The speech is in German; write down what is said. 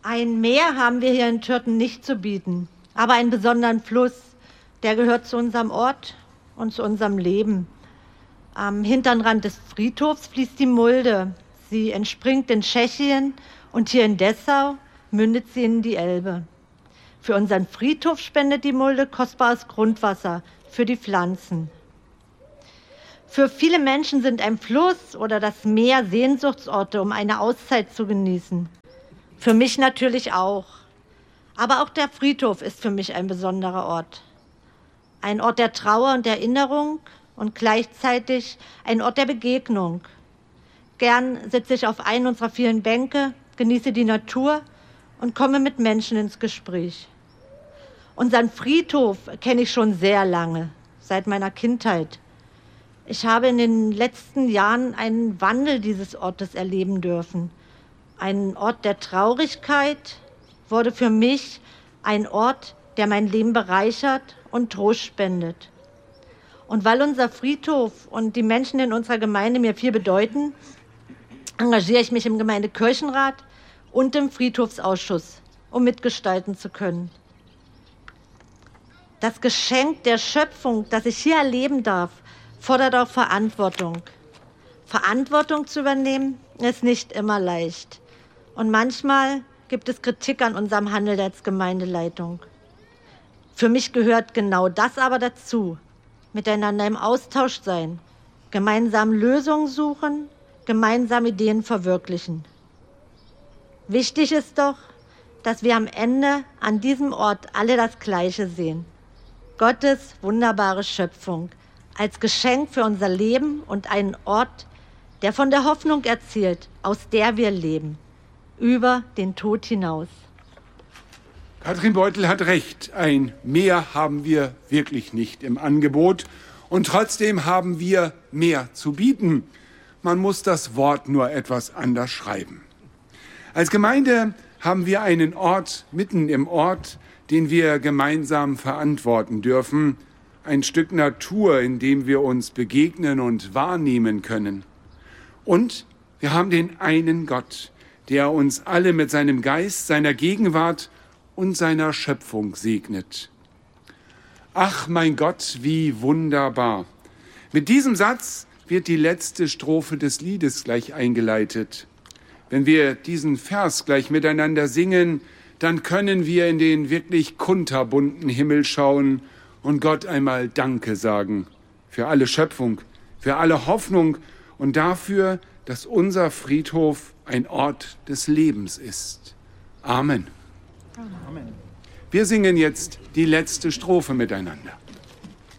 Ein Meer haben wir hier in Türten nicht zu bieten, aber einen besonderen Fluss, der gehört zu unserem Ort und zu unserem Leben. Am hinteren Rand des Friedhofs fließt die Mulde. Sie entspringt in Tschechien und hier in Dessau mündet sie in die Elbe. Für unseren Friedhof spendet die Mulde kostbares Grundwasser für die Pflanzen. Für viele Menschen sind ein Fluss oder das Meer Sehnsuchtsorte, um eine Auszeit zu genießen. Für mich natürlich auch. Aber auch der Friedhof ist für mich ein besonderer Ort. Ein Ort der Trauer und Erinnerung und gleichzeitig ein Ort der Begegnung. Gern sitze ich auf einen unserer vielen Bänke, genieße die Natur und komme mit Menschen ins Gespräch. Unseren Friedhof kenne ich schon sehr lange, seit meiner Kindheit. Ich habe in den letzten Jahren einen Wandel dieses Ortes erleben dürfen. Ein Ort der Traurigkeit wurde für mich ein Ort, der mein Leben bereichert und Trost spendet. Und weil unser Friedhof und die Menschen in unserer Gemeinde mir viel bedeuten, engagiere ich mich im Gemeindekirchenrat und im Friedhofsausschuss, um mitgestalten zu können. Das Geschenk der Schöpfung, das ich hier erleben darf, fordert auch Verantwortung. Verantwortung zu übernehmen, ist nicht immer leicht. Und manchmal gibt es Kritik an unserem Handeln als Gemeindeleitung. Für mich gehört genau das aber dazu. Miteinander im Austausch sein, gemeinsam Lösungen suchen, gemeinsam Ideen verwirklichen. Wichtig ist doch, dass wir am Ende an diesem Ort alle das Gleiche sehen. Gottes wunderbare Schöpfung als Geschenk für unser Leben und einen Ort, der von der Hoffnung erzählt, aus der wir leben, über den Tod hinaus. Katrin Beutel hat recht, ein Meer haben wir wirklich nicht im Angebot und trotzdem haben wir mehr zu bieten. Man muss das Wort nur etwas anders schreiben. Als Gemeinde haben wir einen Ort mitten im Ort, den wir gemeinsam verantworten dürfen. Ein Stück Natur, in dem wir uns begegnen und wahrnehmen können. Und wir haben den einen Gott, der uns alle mit seinem Geist, seiner Gegenwart und seiner Schöpfung segnet. Ach, mein Gott, wie wunderbar. Mit diesem Satz wird die letzte Strophe des Liedes gleich eingeleitet. Wenn wir diesen Vers gleich miteinander singen, dann können wir in den wirklich kunterbunten Himmel schauen und Gott einmal Danke sagen für alle Schöpfung, für alle Hoffnung und dafür, dass unser Friedhof ein Ort des Lebens ist. Amen. Amen. Wir singen jetzt die letzte Strophe miteinander.